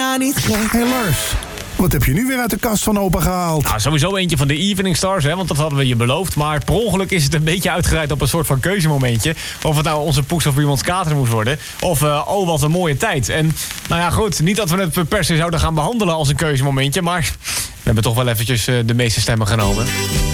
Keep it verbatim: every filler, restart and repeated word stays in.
bijna niet gek. Hé hey Lars, wat heb je nu weer uit de kast van opa gehaald? Nou, sowieso eentje van de Evening Stars, hè, want dat hadden we je beloofd. Maar per ongeluk is het een beetje uitgereid op een soort van keuzemomentje. Of het nou onze poes of iemands kater moest worden. Of, uh, oh, wat een mooie tijd. En, nou ja, goed, niet dat we het per se zouden gaan behandelen als een keuzemomentje. Maar we hebben toch wel eventjes uh, de meeste stemmen genomen.